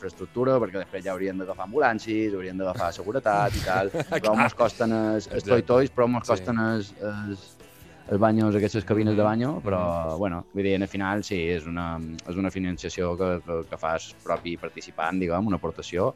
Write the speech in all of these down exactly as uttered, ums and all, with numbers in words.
infraestructura, perquè després ja haurien d'agafar ambulàncies, haurien d'agafar seguretat i tal, però ens costen els, els toitois, però ens costen els, els, els banyos, aquestes cabines de banyo, però, bueno, vull dir, al final sí, és una, és una financiació que, que, que fas propi participant, diguem, una aportació,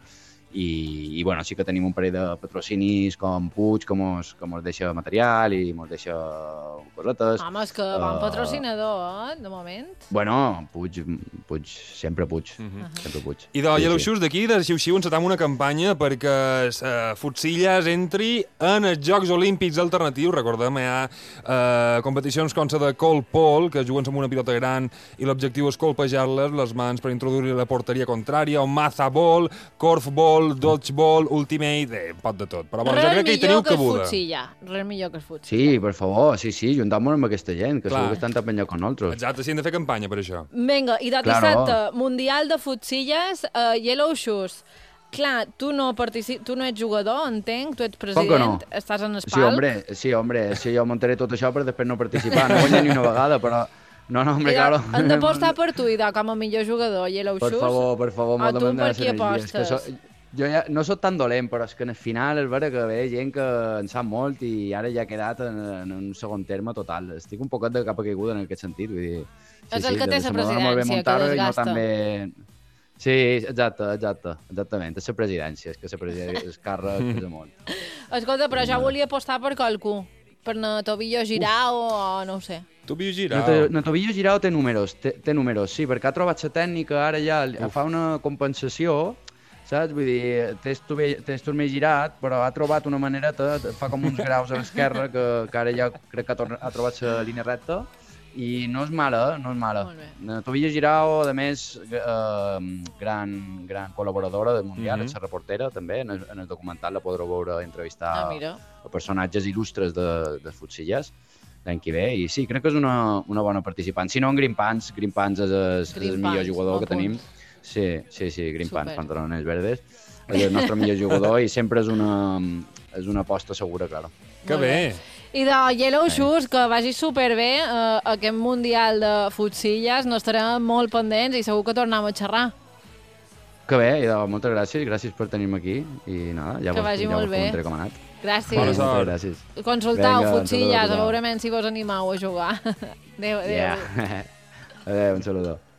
i, i bueno, sí que tenim un parell de patrocinis com Puig, que mos, que mos deixa material i mos deixa cosetes. Home, és que bon patrocinador, eh, de moment. Bueno, Puig, Puig sempre Puig, uh -huh. sempre Puig. I de sí, Yellow sí. Shoes d'aquí, de Xiu-Xiu, encetam una campanya perquè uh, Futsilles entri en els Jocs Olímpics alternatius. Recordem, hi ha uh, competicions com la de Col Pol, que juguen amb una pilota gran i l'objectiu és colpejar-les, les mans per introduir la porteria contrària, o Maza Ball, Korfball, Dodgeball, Ultimate, eh, pot de tot. Però bueno, jo crec que hi teniu cabuda. Res millor que el Futsilla, res millor que el Futsilla. Sí, per favor, sí, sí, juntam-nos amb aquesta gent, que Clar. segur que estan tan penjats com nosaltres. Exacte, sí, hem de fer campanya per això. Vinga, i de Claro. dissabte, Mundial de Futsilles, uh, Yellow Shoes. Clar, tu no, partici... tu no ets jugador, entenc, tu ets president, Com que no? estàs en espal. Sí, hombre, sí, hombre, sí, jo muntaré tot això per després no participar, no guanyar ni una vegada, però... No, no, hombre, I de, claro. hem d'apostar per tu, i de com a millor jugador, Yellow Per Shoes. favor, per favor, A molt tu de per qui apostes? So, jo ja no soc tan dolent, però és que al final és vera que ve gent que en sap molt i ara ja ha quedat en, en un segon terme total. Estic un poquet de capa caiguda en aquest sentit, vull dir... Sí, És el sí, que té de- la se me dona molt bé presidència, que muntar-ho i desgasta. No tan bé... Sí, exacte, exacte, exactament. És la presidència, és que la presidència és càrrec pesa molt. Escolta, però jo volia apostar per qualcú, per na Tobillo Girau o no ho sé. Tu vius Girau. No, no Tobillo Girau té números, té, té números, sí, perquè ha trobat la tècnica, ara ja Uf. fa una compensació, saps? Vull dir, té el tobe- té el turmell girat, però ha trobat una manereta, fa com uns graus a l'esquerra, que, que ara ja crec que ha, torna, ha trobat la línia recta, i no és mala, eh? no és mala. Molt bé. Na Tobillo Girau, a més, eh, gran, gran col·laboradora del Mundial, Mhm. és la reportera, també, en el, en el documental la podreu veure entrevistar Ah, mira. a personatges il·lustres de, de Futsilles l'any que ve, i sí, crec que és una, una bona participant. Si no, en Green Pants, Green Pants és el, és Green el millor Pants, jugador que bon tenim. punt. Sí, sí, sí, Green Super. Pants, pantalones verdes. És el nostre millor jugador i sempre és una, és una aposta segura, clar. Que Molt bé. I de Yellow Shoes, que vagi superbé eh, aquest Mundial de Futsilles, n'estarem molt pendents i segur que tornem a xerrar. Que bé, i de, moltes gràcies, gràcies per tenir-me aquí, i nada, ja Que vos, vagi ja molt vos bé. comentaré com ha anat. Gràcies. Bona Moltes sort. gràcies. Consultau Vinga, Futsilles, un a saludo a veure si vos animau a jugar. Adéu, adéu. Yeah. Adéu, un saludo.